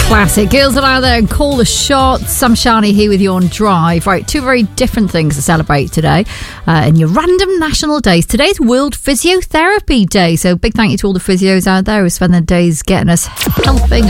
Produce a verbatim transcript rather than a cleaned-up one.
Classic. Girls are out there and call the shots. Sam Shani here with you on Drive. Right, two very different things to celebrate today uh, in your random national days. Today's World Physiotherapy Day, so big thank you to all the physios out there who spend their days getting us helping